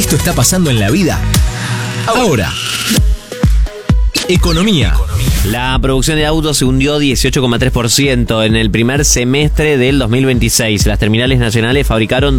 Esto está pasando en la vida ahora. Economía. La producción de autos se hundió 18,3% en el primer semestre del 2026. Las terminales nacionales fabricaron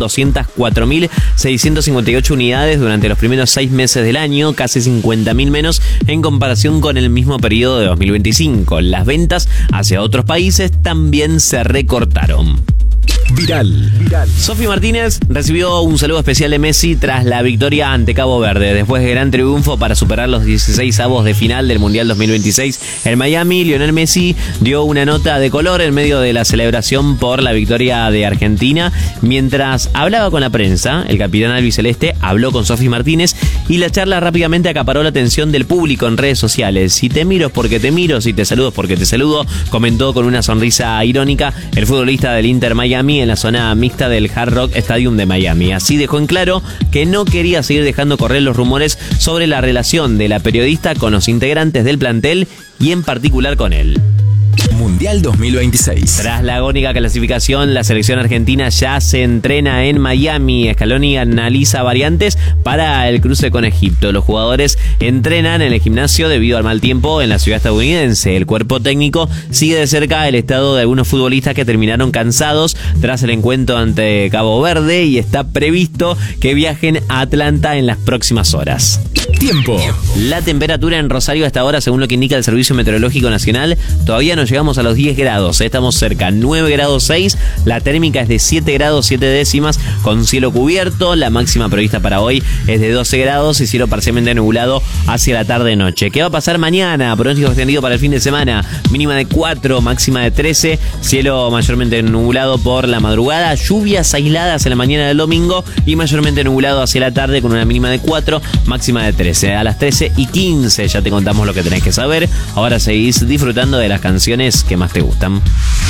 204.658 unidades durante los primeros 6 meses del año, casi 50.000 menos en comparación con el mismo periodo de 2025. Las ventas hacia otros países también se recortaron. Viral. Sofi Martínez recibió un saludo especial de Messi tras la victoria ante Cabo Verde. Después de gran triunfo para superar los 16avos de final del Mundial 2026 en Miami, Lionel Messi dio una nota de color en medio de la celebración por la victoria de Argentina. Mientras hablaba con la prensa, el capitán albiceleste habló con Sofi Martínez y la charla rápidamente acaparó la atención del público en redes sociales. Si te miro es porque te miro, si te saludo es porque te saludo, comentó con una sonrisa irónica el futbolista del Inter Miami en la zona mixta del Hard Rock Stadium de Miami. Así dejó en claro que no quería seguir dejando correr los rumores sobre la relación de la periodista con los integrantes del plantel y en particular con él. Mundial 2026. Tras la agónica clasificación, la selección argentina ya se entrena en Miami. Scaloni analiza variantes para el cruce con Egipto. Los jugadores entrenan en el gimnasio debido al mal tiempo en la ciudad estadounidense. El cuerpo técnico sigue de cerca el estado de algunos futbolistas que terminaron cansados tras el encuentro ante Cabo Verde y está previsto que viajen a Atlanta en las próximas horas. Tiempo. La temperatura en Rosario hasta ahora, según lo que indica el Servicio Meteorológico Nacional, todavía no llegamos a los 10 grados. Estamos cerca, 9 grados 6. La térmica es de 7 grados 7 décimas con cielo cubierto. La máxima prevista para hoy es de 12 grados y cielo parcialmente nublado hacia la tarde-noche. ¿Qué va a pasar mañana? Pronóstico extendido para el fin de semana. Mínima de 4, máxima de 13. Cielo mayormente nublado por la madrugada. Lluvias aisladas en la mañana del domingo y mayormente nublado hacia la tarde con una mínima de 4, máxima de 13. A las 13:15 ya te contamos lo que tenés que saber. Ahora seguís disfrutando de las canciones que más te gustan.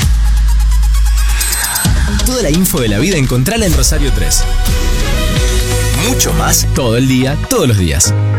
Toda la info de la vida encontrala en Rosario 3. Mucho más todo el día, todos los días.